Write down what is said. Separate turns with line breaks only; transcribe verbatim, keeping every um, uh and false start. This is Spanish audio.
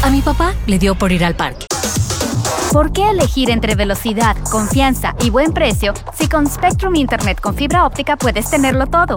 A mi papá le dio por ir al parque.
¿Por qué elegir entre velocidad, confianza y buen precio si con Spectrum Internet con fibra óptica puedes tenerlo todo?